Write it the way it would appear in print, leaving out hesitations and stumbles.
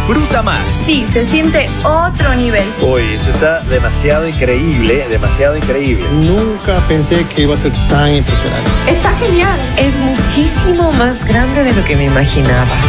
disfruta más. Sí, se siente otro nivel. Uy, eso está demasiado increíble, demasiado increíble. Nunca pensé que iba a ser tan impresionante. Está genial. Es muchísimo más grande de lo que me imaginaba.